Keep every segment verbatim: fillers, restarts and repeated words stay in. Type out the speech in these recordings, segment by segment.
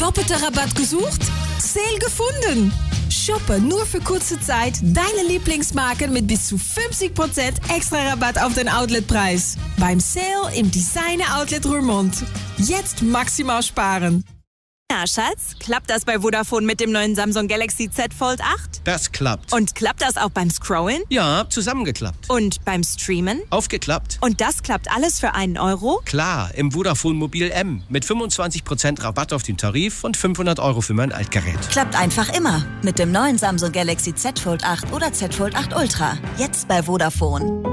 Doppelter Rabatt gesucht? Sale gefunden! Shoppe nur für kurze Zeit deine Lieblingsmarken mit bis zu fünfzig Prozent extra Rabatt auf den Outletpreis. Beim Sale im Designer Outlet Roermond. Jetzt maximal sparen. Na, Schatz, klappt das bei Vodafone mit dem neuen Samsung Galaxy Z Fold acht? Das klappt. Und klappt das auch beim Scrollen? Ja, zusammengeklappt. Und beim Streamen? Aufgeklappt. Und das klappt alles für einen Euro? Klar, im Vodafone Mobil M. Mit fünfundzwanzig Prozent Rabatt auf den Tarif und fünfhundert Euro für mein Altgerät. Klappt einfach immer. Mit dem neuen Samsung Galaxy Z Fold acht oder Z Fold acht Ultra. Jetzt bei Vodafone.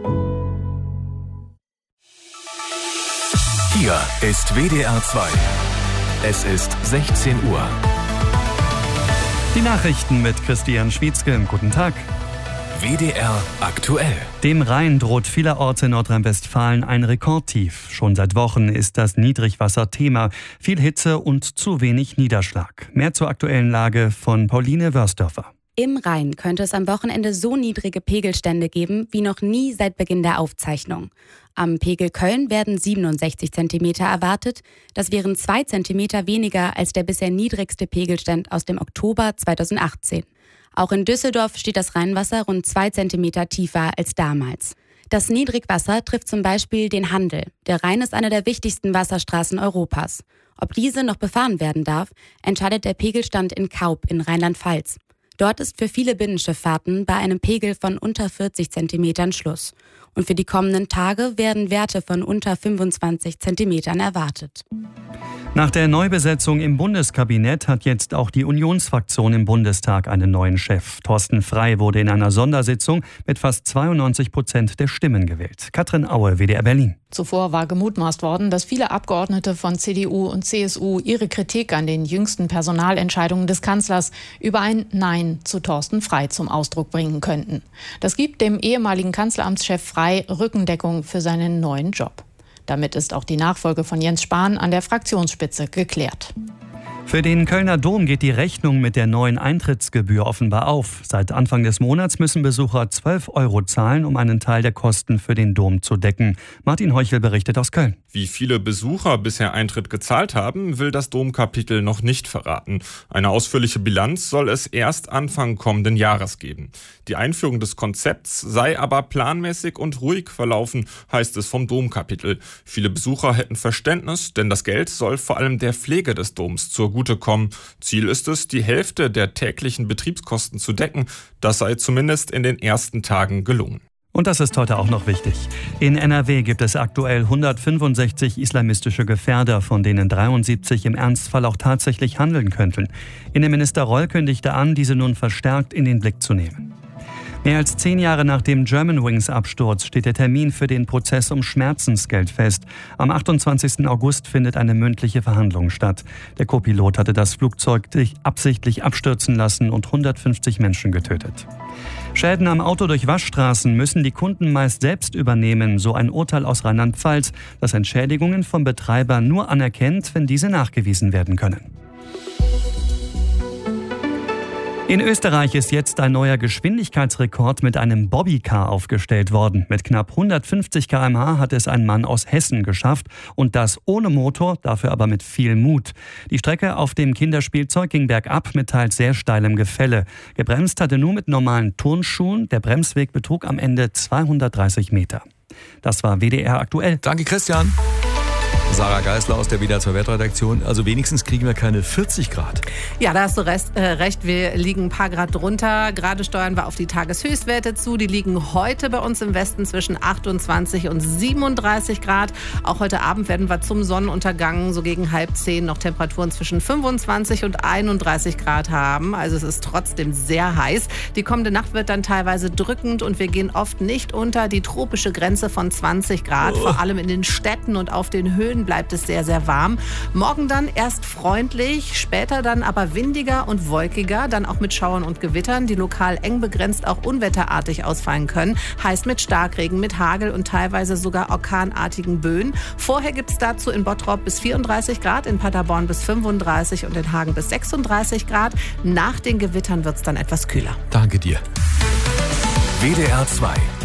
Hier ist W D R zwei. Es ist sechzehn Uhr. Die Nachrichten mit Christian Schwietzke. Guten Tag. W D R aktuell. Dem Rhein droht vielerorts in Nordrhein-Westfalen ein Rekordtief. Schon seit Wochen ist das Niedrigwasser Thema. Viel Hitze und zu wenig Niederschlag. Mehr zur aktuellen Lage von Pauline Wörsdorfer. Im Rhein könnte es am Wochenende so niedrige Pegelstände geben wie noch nie seit Beginn der Aufzeichnung. Am Pegel Köln werden siebenundsechzig Zentimeter erwartet. Das wären zwei Zentimeter weniger als der bisher niedrigste Pegelstand aus dem Oktober zweitausendachtzehn. Auch in Düsseldorf steht das Rheinwasser rund zwei Zentimeter tiefer als damals. Das Niedrigwasser trifft zum Beispiel den Handel. Der Rhein ist eine der wichtigsten Wasserstraßen Europas. Ob diese noch befahren werden darf, entscheidet der Pegelstand in Kaub in Rheinland-Pfalz. Dort ist für viele Binnenschifffahrten bei einem Pegel von unter vierzig Zentimetern Schluss. Und für die kommenden Tage werden Werte von unter fünfundzwanzig Zentimetern erwartet. Nach der Neubesetzung im Bundeskabinett hat jetzt auch die Unionsfraktion im Bundestag einen neuen Chef. Thorsten Frey wurde in einer Sondersitzung mit fast zweiundneunzig Prozent der Stimmen gewählt. Katrin Aue, W D R Berlin. Zuvor war gemutmaßt worden, dass viele Abgeordnete von C D U und C S U ihre Kritik an den jüngsten Personalentscheidungen des Kanzlers über ein Nein zu Thorsten Frey zum Ausdruck bringen könnten. Das gibt dem ehemaligen Kanzleramtschef Frey Rückendeckung für seinen neuen Job. Damit ist auch die Nachfolge von Jens Spahn an der Fraktionsspitze geklärt. Für den Kölner Dom geht die Rechnung mit der neuen Eintrittsgebühr offenbar auf. Seit Anfang des Monats müssen Besucher zwölf Euro zahlen, um einen Teil der Kosten für den Dom zu decken. Martin Heuchel berichtet aus Köln. Wie viele Besucher bisher Eintritt gezahlt haben, will das Domkapitel noch nicht verraten. Eine ausführliche Bilanz soll es erst Anfang kommenden Jahres geben. Die Einführung des Konzepts sei aber planmäßig und ruhig verlaufen, heißt es vom Domkapitel. Viele Besucher hätten Verständnis, denn das Geld soll vor allem der Pflege des Doms zugutekommen. Ziel ist es, die Hälfte der täglichen Betriebskosten zu decken. Das sei zumindest in den ersten Tagen gelungen. Und das ist heute auch noch wichtig. In N R W gibt es aktuell hundertfünfundsechzig islamistische Gefährder, von denen dreiundsiebzig im Ernstfall auch tatsächlich handeln könnten. Innenminister Reul kündigte an, diese nun verstärkt in den Blick zu nehmen. Mehr als zehn Jahre nach dem Germanwings-Absturz steht der Termin für den Prozess um Schmerzensgeld fest. Am achtundzwanzigsten August findet eine mündliche Verhandlung statt. Der Co-Pilot hatte das Flugzeug absichtlich abstürzen lassen und hundertfünfzig Menschen getötet. Schäden am Auto durch Waschstraßen müssen die Kunden meist selbst übernehmen, so ein Urteil aus Rheinland-Pfalz, das Entschädigungen vom Betreiber nur anerkennt, wenn diese nachgewiesen werden können. In Österreich ist jetzt ein neuer Geschwindigkeitsrekord mit einem Bobbycar aufgestellt worden. Mit knapp hundertfünfzig Kilometer pro Stunde hat es ein Mann aus Hessen geschafft und das ohne Motor, dafür aber mit viel Mut. Die Strecke auf dem Kinderspielzeug ging bergab mit teils sehr steilem Gefälle. Gebremst hatte nur mit normalen Turnschuhen. Der Bremsweg betrug am Ende zweihundertdreißig Meter. Das war W D R aktuell. Danke, Christian. Sarah Geisler aus der W D R zwei Wetterredaktion. Also wenigstens kriegen wir keine vierzig Grad. Ja, da hast du recht, äh, recht. Wir liegen ein paar Grad drunter. Gerade steuern wir auf die Tageshöchstwerte zu. Die liegen heute bei uns im Westen zwischen achtundzwanzig und siebenunddreißig Grad. Auch heute Abend werden wir zum Sonnenuntergang so gegen halb zehn noch Temperaturen zwischen fünfundzwanzig und einunddreißig Grad haben. Also es ist trotzdem sehr heiß. Die kommende Nacht wird dann teilweise drückend und wir gehen oft nicht unter die tropische Grenze von zwanzig Grad. Oh. Vor allem in den Städten und auf den Höhen bleibt es sehr, sehr warm. Morgen dann erst freundlich, später dann aber windiger und wolkiger, dann auch mit Schauern und Gewittern, die lokal eng begrenzt auch unwetterartig ausfallen können. Heißt mit Starkregen, mit Hagel und teilweise sogar orkanartigen Böen. Vorher gibt es dazu in Bottrop bis vierunddreißig Grad, in Paderborn bis fünfunddreißig und in Hagen bis sechsunddreißig Grad. Nach den Gewittern wird es dann etwas kühler. Danke dir. W D R zwei